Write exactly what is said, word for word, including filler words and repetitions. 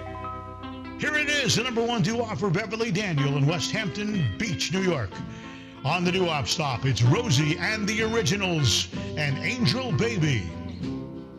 Here it is, the number one doo-wop for Beverly Daniel in West Hampton Beach, New York. On the doo-wop stop, it's Rosie and the Originals and Angel Baby.